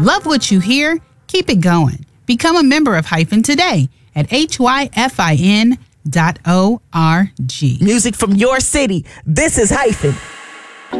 Love what you hear? Keep it going. Become a member of Hyphen today at hyfin.org. Music from your city. This is Hyphen.